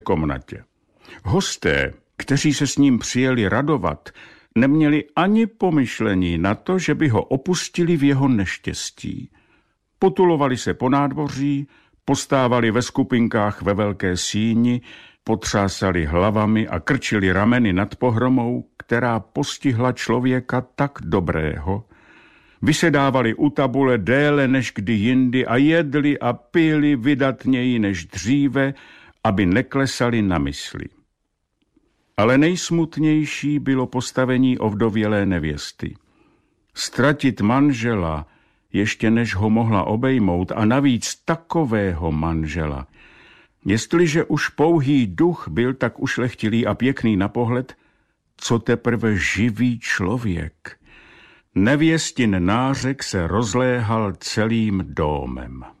komnatě. Hosté, kteří se s ním přijeli radovat, neměli ani pomyšlení na to, že by ho opustili v jeho neštěstí. Potulovali se po nádvoří, postávali ve skupinkách ve velké síni, potřásali hlavami a krčili rameny nad pohromou, která postihla člověka tak dobrého. Vysedávali u tabule déle než kdy jindy a jedli a pili vydatněji než dříve, aby neklesali na mysli. Ale nejsmutnější bylo postavení ovdovělé nevěsty. Ztratit manžela, ještě než ho mohla obejmout, a navíc takového manžela. Jestliže už pouhý duch byl tak ušlechtilý a pěkný na pohled, co teprve živý člověk. Nevěstin nářek se rozléhal celým domem.